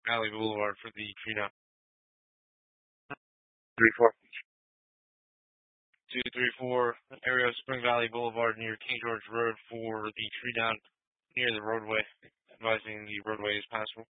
Valley Boulevard for the tree down. 34. 234, area of Spring Valley Boulevard near King George Road for the tree down near the roadway, advising the roadway is passable.